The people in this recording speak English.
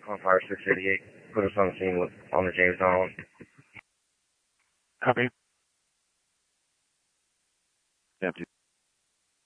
on fire 688. Put us on the scene on the James Donald. Copy. Empty.